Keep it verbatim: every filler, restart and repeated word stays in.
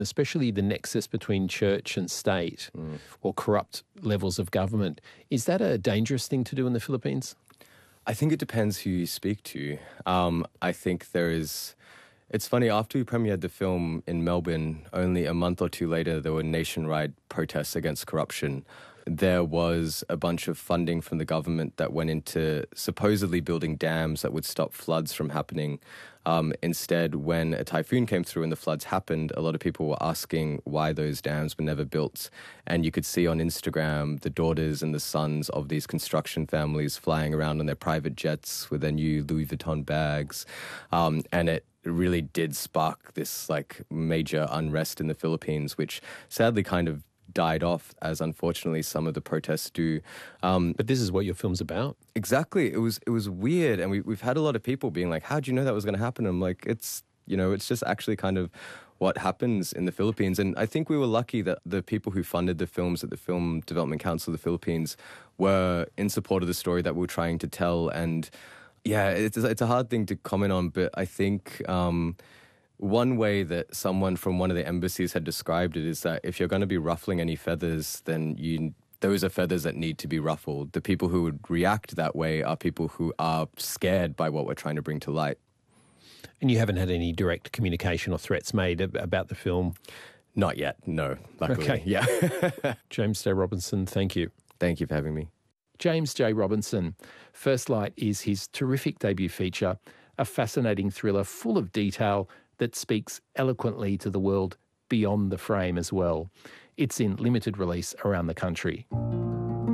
especially the nexus between church and state Mm. or corrupt levels of government. Is that a dangerous thing to do in the Philippines? I think it depends who you speak to. Um, I think there is... It's funny, after we premiered the film in Melbourne, only a month or two later, there were nationwide protests against corruption. There was a bunch of funding from the government that went into supposedly building dams that would stop floods from happening. Um, instead, when a typhoon came through and the floods happened, a lot of people were asking why those dams were never built. And you could see on Instagram the daughters and the sons of these construction families flying around on their private jets with their new Louis Vuitton bags. Um, and it really did spark this like major unrest in the Philippines, which sadly kind of died off, as unfortunately some of the protests do. Um, But this is what your film's about. exactly. It was it was weird, and we, we've had a lot of people being like, "How'd you know that was going to happen?" I'm like, "It's you know, it's just actually kind of what happens in the Philippines." And I think we were lucky that the people who funded the films at the Film Development Council of the Philippines were in support of the story that we were trying to tell. And yeah, it's it's a hard thing to comment on, but I think. Um, One way that someone from one of the embassies had described it is that if you're going to be ruffling any feathers, then you those are feathers that need to be ruffled. The people who would react that way are people who are scared by what we're trying to bring to light. And you haven't had any direct communication or threats made ab- about the film? Not yet, no, luckily. Okay. Yeah. James J. Robinson, thank you. Thank you for having me. James J. Robinson. First Light is his terrific debut feature, a fascinating thriller full of detail that speaks eloquently to the world beyond the frame as well. It's in limited release around the country.